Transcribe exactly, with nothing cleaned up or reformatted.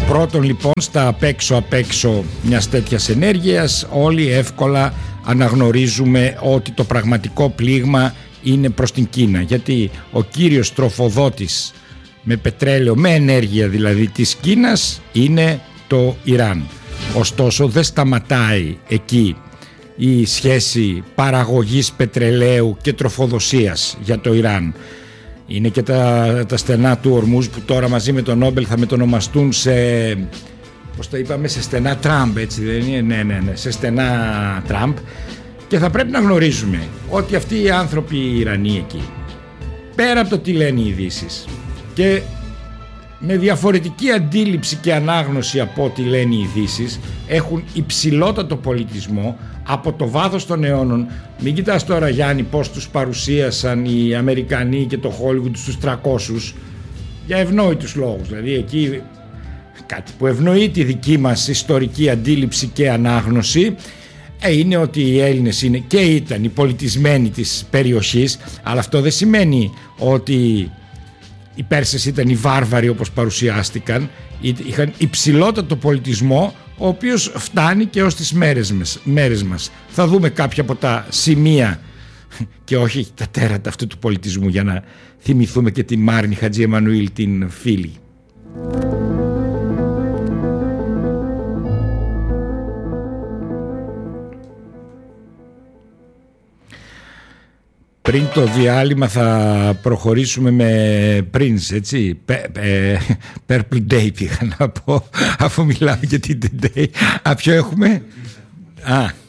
Πρώτον λοιπόν, στα απ' έξω απ' έξω μιας τέτοιας ενέργειας όλοι εύκολα αναγνωρίζουμε ότι το πραγματικό πλήγμα είναι προς την Κίνα, γιατί ο κύριος τροφοδότης με πετρέλαιο, με ενέργεια δηλαδή της Κίνας, είναι το Ιράν. Ωστόσο δεν σταματάει εκεί η σχέση παραγωγής πετρελαίου και τροφοδοσίας για το Ιράν. Είναι και τα, τα στενά του Ορμούζ που τώρα μαζί με τον Νόμπελ θα μετονομαστούν σε, πώς το είπαμε, σε στενά Τραμπ, έτσι δεν είναι? Ναι, ναι, ναι, σε στενά Τραμπ. Και θα πρέπει να γνωρίζουμε ότι αυτοί οι άνθρωποι οι Ιρανοί εκεί, πέρα από το τι λένε οι ειδήσεις και με διαφορετική αντίληψη και ανάγνωση από ό,τι λένε οι ειδήσεις, έχουν υψηλότατο πολιτισμό από το βάθος των αιώνων. Μην κοιτάς τώρα, Γιάννη, πως τους παρουσίασαν οι Αμερικανοί και το Hollywood στους τριακόσιους για ευνόητους λόγους. Δηλαδή εκεί κάτι που ευνοεί τη δική μας ιστορική αντίληψη και ανάγνωση ε, είναι ότι οι Έλληνες είναι και ήταν οι πολιτισμένοι της περιοχής, αλλά αυτό δεν σημαίνει ότι οι Πέρσες ήταν οι βάρβαροι όπως παρουσιάστηκαν. Είχαν υψηλότατο πολιτισμό, ο οποίος φτάνει και ως τις μέρες μας, μέρες μας. Θα δούμε κάποια από τα σημεία και όχι τα τέρατα αυτού του πολιτισμού, για να θυμηθούμε και την Μάρνη Χατζή Εμμανουήλ, την φίλη. Πριν το διάλειμμα θα προχωρήσουμε με Prince, έτσι. Purple Day πήγα να πω, αφού μιλάμε για την Day. Α, ποιο έχουμε? Α,